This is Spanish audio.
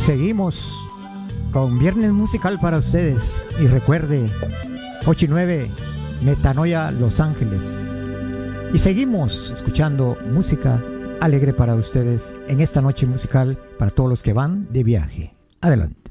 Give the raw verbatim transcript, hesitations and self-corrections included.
Seguimos con Viernes Musical para ustedes. Y recuerde, ocho y nueve, Metanoia, Los Ángeles. Y seguimos escuchando música alegre para ustedes en esta noche musical para todos los que van de viaje. Adelante.